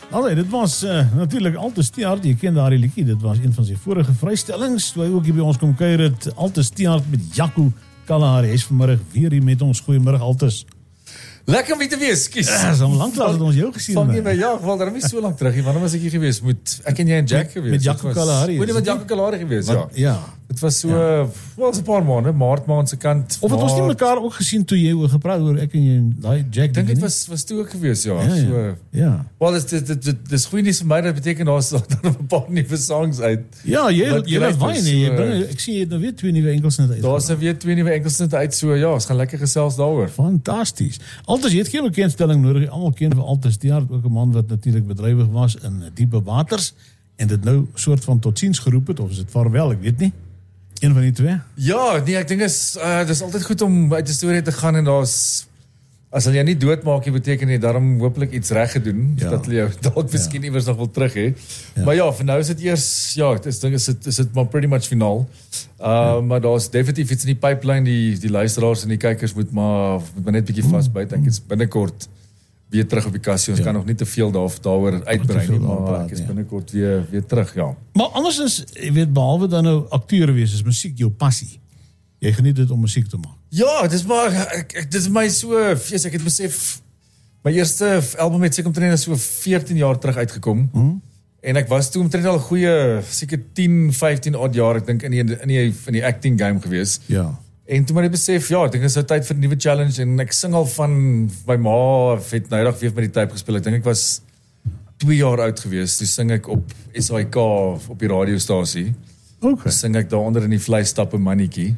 Allee, dit was natuurlijk Alte's-Tiaard. Je kent daar die liedjie. Dit was een van zijn vorige vrystellings. Toe hy ook hier bij ons kom kuier het. Alte's-Tiaard met Jaco Kalahari. Hy is vanmiddag weer hier met ons. Goeiemiddag, Altes. Lekker om hier te wees, skies. Ja, so lang terug het ons jou gesien. Van nie, maar ja, daarom is so lang terug. Wanneer was ek hier geweest? Ek en jy en Jack geweest. Met Jaco Kalahari. Met Jaco Kalahari geweest, ja. Ja. Het was so, was 'n paar maande, maart maand se kant. Of het ons nie mekaar ook gesien toe jy oor gepraat oor ek en jy en daai Jack? Ek dink dit was toe ook geweest, ja. Ja, So, ja. Wel, dis goeie nuus vir my, dat beteken daar's dan 'n paar nuwe songs uit. Ja, jy laat waai nie. So, Ek sien jy het nou weer 2 nuwe enkels net uit. Daar's nou weer 2 nuwe enkels uit, so ja, ons gaan lekker gesels daaroor. Fantasties. Altes, jy het geen bekendstelling nodig. Almal ken vir Alte's-Tiaard, ook 'n man wat natuurlik bedrywig was in diepe waters en dit nou soort van tot ziens geroep het, of is dit vaarwel, ek weet nie. Een van die twee? Ja, nee, ek dink dis altyd goed om uit die storie te gaan en daar's as hulle jou nie doodmaak nie, beteken jy daarom hopelik iets reg gedoen, dat hulle jou dalk miskien iewers nog wil terug hê. Ja. Maar ja, vir nou is dit eers, ja, ek dink is dit maar pretty much finaal. Maar daar's definitief iets in die pipeline, die luisteraars en die kykers moet maar net bietjie vasbyt. Ek is binnekort weer terug op die kassie. Ons kan nog nie te veel daaroor uitbrei nie, maar ek is binnekort weer terug, ja. Maar anders is, jy weet, behalwe dan nou akteur wees, is musiek jou passie. Jy geniet dit om musiek te maak. Ja, dis maar dis is my so, ek het besef my eerste album het seker omtrent so 14 jaar terug uitgekom. En ek was toe omtrent al goeie seker 10, 15 odd jaar, ek dink in die acting game gewees. Ja. En toe maar ek besef, ja, ek dink dit is nou tyd vir 'n nuwe challenge en ek sing al van my ma het nou eendag weer met die tape gespeel. Ek dink ek was 2 jaar oud gewees. Toe sing ek op SAK op die radiostasie. Okay. Sing ek daar onder in die vleistappe mannetjie.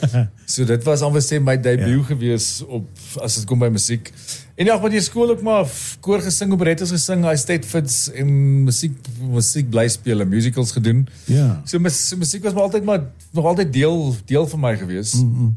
So dit was amper sê my debuut gewees op as dit kom by musiek. En ja, met die skool ook maar koor gesing, operettas gesing, high state fits en musiek bly speel, musicals gedoen. Ja. So musiek was maar nog altyd deel van my gewees.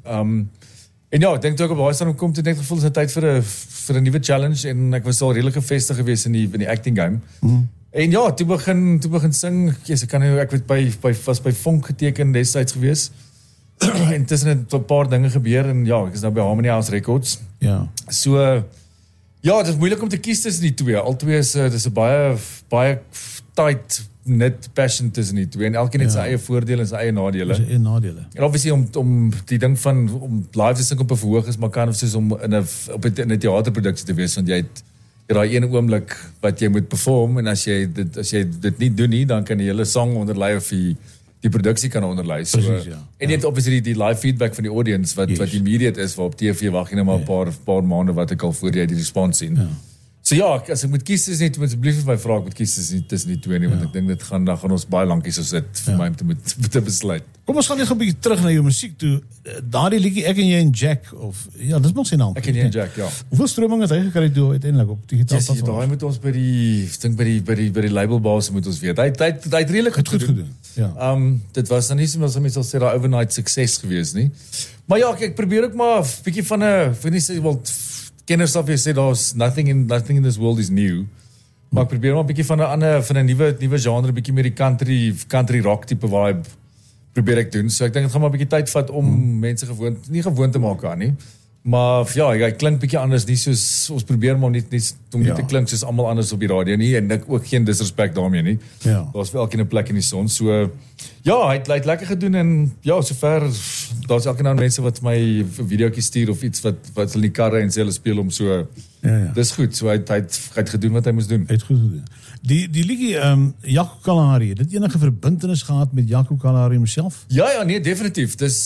En ja, ek dink toe ek op daai stadium kom, toe net gevoel is dit tyd vir 'n nuwe challenge en ek was al redelik gevestig gewees in die acting game. En ja, toe begin sing. Yes, ek weet was by Vonk geteken destyds gewees. En tussen het 'n paar dinge gebeur en ja, ek is nou by Harmony House Records. Ja. So ja, dit is moeilik om te kies tussen die twee. Albei is dis 'n baie tight net passion tussen die twee en elkeen het sy eie voordele en sy eie nadele. Sy eie nadele. En obviously om die ding van om live te sing op 'n verhoog is maar kan of soos om in 'n teaterproduksie te wees, want jy het daai ene oomblik wat jy moet perform en as jy dit nie doen nie, dan kan die hele song onderlei of die produksie kan onderlei. So, precies, ja. En jy het obviously die live feedback van die audience wat immediate is, waar op TV wag jy nou maar 'n paar maande wat ek al voor jy die respons sien. Ja. So ja, as ek moet kies tussen nie, asseblief my vraag, ek moet kies tussen die twee nie, want ek dink dit gaan ons baie lankies so sit vir my om te besluit. Kom ons gaan net 'n bietjie terug na jou musiek toe. Daardie liedjie Ek en jy en Jack, of ja, dis mos sy naam. Ek en jy en Jack, ja. Hoeveel stroming het hy gekry toe uiteindelik op digitaal platforms? Daai moet ons by die labelbaas moet ons weet. Hy het redelik goed gedoen. Ja. Dit was dan nie soos mense sal sê daai overnight sukses gewees nie. Maar ja, ek probeer ook maar 'n bietjie van 'n vir nie sê wel kenners of jy sê daar's nothing in this world is new. Maar ek probeer maar 'n bietjie van 'n nuwe genre, bietjie meer die country rock tipe vibe probeer ek doen. So ek dink dit gaan maar 'n bietjie tyd vat om mense nie gewoon te maak aan nie. Maar ja, hy klink bietjie anders, nie soos ons probeer maar nie om nie te klink soos almal anders op die radio nie en ek ook geen disrespect daarmee nie. Ja. Daar's vir elkeen 'n plek in die son. So ja, hy het lekker gedoen en ja, sover daar's elke nou mense wat my 'n videoetjie stuur of iets wat hulle in die karre en sê hulle speel hom so. Ja. Dis goed. So hy het gedoen wat hy moes doen. Hy het goed gedoen. Die liedjie Jaco Kalahari, het dit enige verbintenis gehad met Jaco Kalahari homself? Ja, nee, definitief. Dis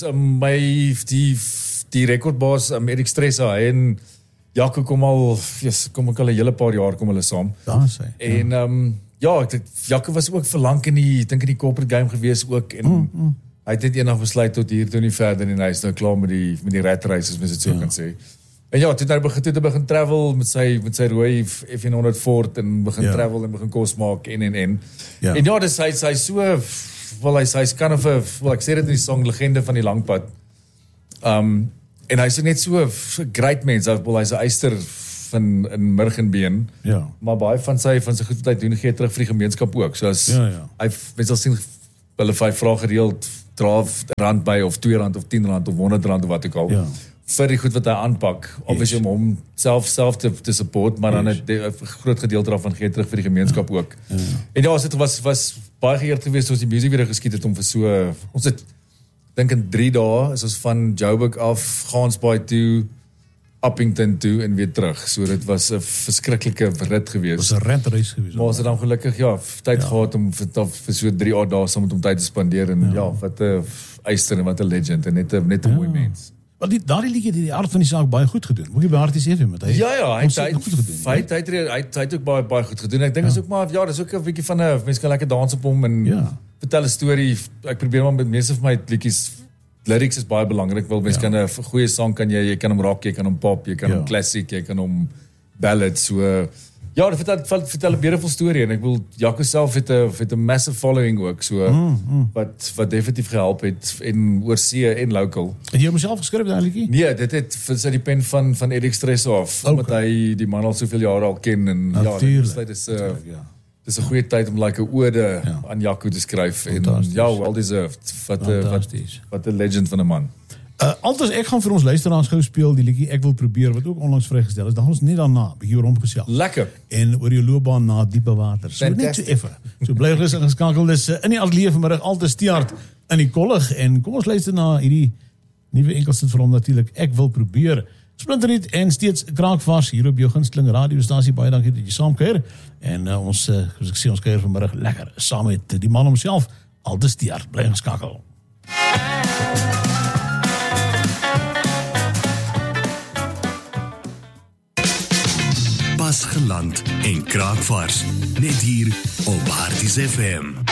die rekordbaas Erik Stressa, hy en Jaco kom al 'n hele paar jaar kom hulle saam. Daar is hy. En ja, Jaco was ook vir lank in die corporate game gewees ook en hy het net eendag besluit tot hier toe nie verder en hy is nou klaar met die rat race, as mens dit so kan sê. En ja, toe hy begin travel met sy rooi F100 Ford en begin travel en begin kos maak en. Ja. En ja, dis hy so hy's kind of ek sê dit in die song Legende van die Langpad. En hy's net so 'n great mens. Hy's 'n eyster in murg en been. Ja. Maar baie van sy goed wat hy doen gee terug vir die gemeenskap ook. So as hy mense sal sien hulle vra gereeld dra R1 by of R2 of R10 of R100 of wat ook al. Ja. vir die goed wat hy aanpak, obviously om hom self te support, maar dan 'n groot gedeelte daarvan gee terug vir die gemeenskap ook. En ja, dit was baie geëerd geweest as die musiekvideo geskiet het om vir so, ons het dink in 3 dae is ons van Joburg af, Gansbaai toe, Uppington toe en weer terug. So dit was 'n verskriklike rit geweest. Was 'n renreis geweest. Maar ons het dan gelukkig tyd gehad om vir so 3 dae saam met hom tyd te spandeer en wat 'n eister en wat 'n legend en net 'n mooi mens. Want daardie liedjie het die aard van die saak baie goed gedoen. Moet jy by Harties even met hy. Ja, hy het ook baie goed gedoen. Ek dink is ook maar dis ook 'n bietjie van 'n mens kan lekker dans op hom en vertel 'n storie. Ek probeer maar met meeste van my liedjies lyrics is baie belangrik. Wil mens kan 'n goeie sang kan jy kan hom rock, jy kan hom pop, jy kan hom klassiek, jy kan hom ballad. So dit vertel 'n beautiful storie en ek wil Jaco self het 'n massive following ook so wat definitief gehelp het in oorsee en local. Het jy homself geskryf daai liedjie? Nee, dit het sy die pen van Erik Stress af, omdat hy die man al soveel jare al ken en dit is 'n goeie tyd om like 'n ode aan Jaco te skryf en well deserved. Wat 'n legend van 'n man. Altes ek gaan vir ons luisteraars gou speel die liedjie Ek wil probeer wat ook onlangs vrygestel is. Dan ons net daarna bietjie oor hom gesels. Lekker. En oor jou loopbaan na diepe water. So net so effe. So bly gerus ingeskakel. Dis in die ateljee vanmiddag Altes Tiaard in die kollig en kom ons luister na hierdie nuwe enkelstuk vir hom natuurlik Ek wil probeer. Splinternuut en steeds kraakvars hier op jou gunsteling radiostasie. Baie dankie dat jy saamkuier. En ons soos ek sê ons kuier vanmiddag lekker saam met die man homself Altes Tiaard. Bly ingeskakel. Pas geland en kraakvars net hier op Harties FM.